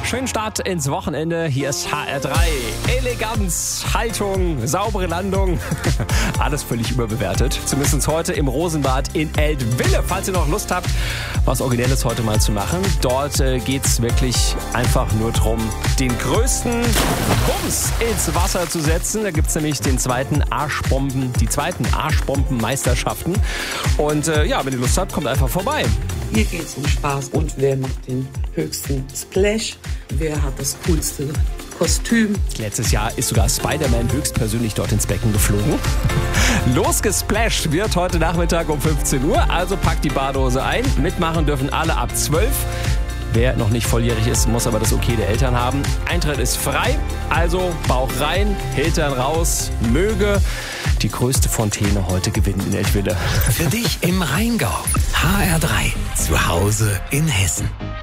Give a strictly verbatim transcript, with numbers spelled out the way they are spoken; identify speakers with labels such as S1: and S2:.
S1: schönen Start ins Wochenende. Hier ist H R drei. Eleganz, Haltung, saubere Landung. Alles völlig überbewertet. Zumindest heute im Rosenbad in Eltville. Falls ihr noch Lust habt, was Originelles heute mal zu machen. Dort äh, geht's wirklich einfach nur drum, den größten Bums ins Wasser zu setzen. Da gibt's nämlich den zweiten Arschbomben, die zweiten Arschbombenmeisterschaften. Und äh, ja, wenn ihr Lust habt, kommt einfach vorbei.
S2: Hier geht's um Spaß und wer macht den höchsten Splash, wer hat das coolste Kostüm.
S1: Letztes Jahr ist sogar Spider-Man höchstpersönlich dort ins Becken geflogen. Losgesplasht wird heute Nachmittag um fünfzehn Uhr, also packt die Badehose ein. Mitmachen dürfen alle ab zwölf. Wer noch nicht volljährig ist, muss aber das Okay der Eltern haben. Eintritt ist frei, also Bauch rein, Hintern raus, möge die größte Fontäne heute gewinnen in Eltville.
S3: Für dich im Rheingau. H R drei. Zu Hause in Hessen.